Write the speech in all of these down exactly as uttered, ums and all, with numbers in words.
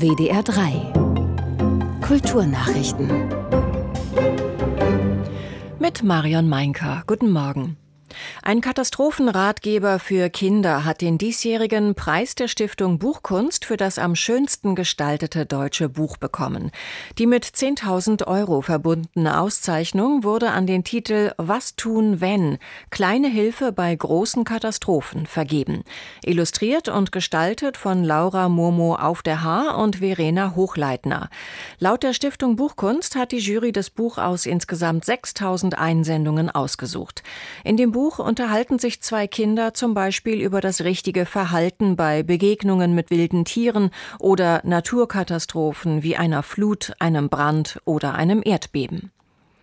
W D R drei Kulturnachrichten mit Marion Meinker. Guten Morgen. Ein Katastrophenratgeber für Kinder hat den diesjährigen Preis der Stiftung Buchkunst für das am schönsten gestaltete deutsche Buch bekommen. Die mit zehntausend Euro verbundene Auszeichnung wurde an den Titel »Was tun, wenn? Kleine Hilfe bei großen Katastrophen« vergeben. Illustriert und gestaltet von Laura Momo auf der Haar und Verena Hochleitner. Laut der Stiftung Buchkunst hat die Jury das Buch aus insgesamt sechstausend Einsendungen ausgesucht. In dem Buch unterhalten sich zwei Kinder zum Beispiel über das richtige Verhalten bei Begegnungen mit wilden Tieren oder Naturkatastrophen wie einer Flut, einem Brand oder einem Erdbeben.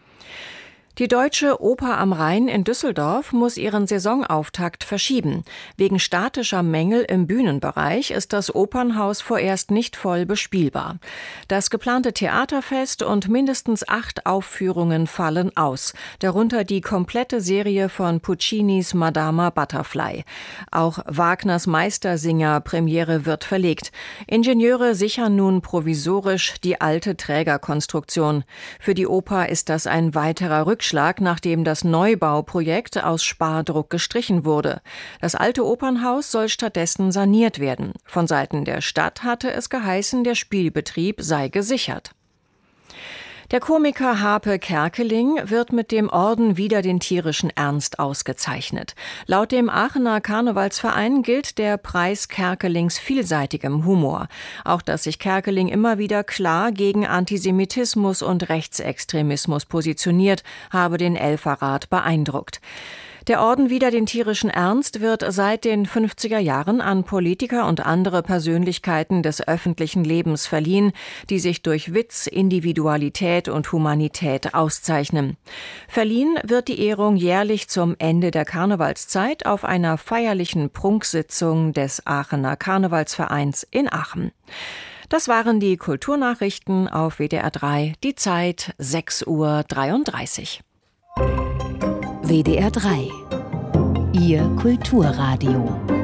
Die Deutsche Oper am Rhein in Düsseldorf muss ihren Saisonauftakt verschieben. Wegen statischer Mängel im Bühnenbereich ist das Opernhaus vorerst nicht voll bespielbar. Das geplante Theaterfest und mindestens acht Aufführungen fallen aus, darunter die komplette Serie von Puccinis Madama Butterfly. Auch Wagners Meistersinger-Premiere wird verlegt. Ingenieure sichern nun provisorisch die alte Trägerkonstruktion. Für die Oper ist das ein weiterer Rückschlag, nachdem das Neubauprojekt aus Spardruck gestrichen wurde. Das alte Opernhaus soll stattdessen saniert werden. Von Seiten der Stadt hatte es geheißen, der Spielbetrieb sei gesichert. Der Komiker Harpe Kerkeling wird mit dem Orden Wider den tierischen Ernst ausgezeichnet. Laut dem Aachener Karnevalsverein gilt der Preis Kerkelings vielseitigem Humor. Auch dass sich Kerkeling immer wieder klar gegen Antisemitismus und Rechtsextremismus positioniert, habe den Elferrat beeindruckt. Der Orden Wider den tierischen Ernst wird seit den fünfziger Jahren an Politiker und andere Persönlichkeiten des öffentlichen Lebens verliehen, die sich durch Witz, Individualität und Humanität auszeichnen. Verliehen wird die Ehrung jährlich zum Ende der Karnevalszeit auf einer feierlichen Prunksitzung des Aachener Karnevalsvereins in Aachen. Das waren die Kulturnachrichten auf W D R drei, die Zeit sechs Uhr dreiunddreißig. W D R drei, Ihr Kulturradio.